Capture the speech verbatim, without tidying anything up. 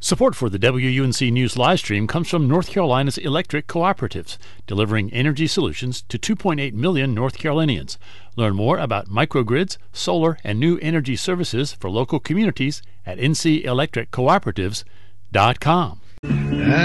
Support for the W U N C News livestream comes from North Carolina's electric cooperatives, delivering energy solutions to two point eight million North Carolinians. Learn more about microgrids, solar, and new energy services for local communities at n c electric cooperatives dot com.